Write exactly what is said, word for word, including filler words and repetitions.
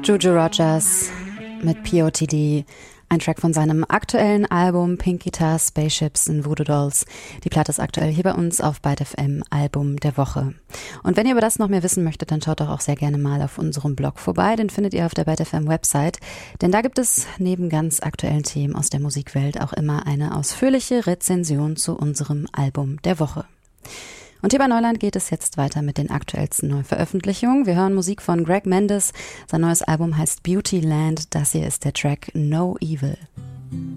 Juju Rogers mit P O T D, ein Track von seinem aktuellen Album Pink Guitar, Spaceships and Voodoo Dolls. Die Platte ist aktuell hier bei uns auf Byte F M, Album der Woche. Und wenn ihr über das noch mehr wissen möchtet, dann schaut doch auch sehr gerne mal auf unserem Blog vorbei. Den findet ihr auf der Byte F M Website. Denn da gibt es neben ganz aktuellen Themen aus der Musikwelt auch immer eine ausführliche Rezension zu unserem Album der Woche. Und hier bei Neuland geht es jetzt weiter mit den aktuellsten Neuveröffentlichungen. Wir hören Musik von Greg Mendes. Sein neues Album heißt Beauty Land. Das hier ist der Track No Evil.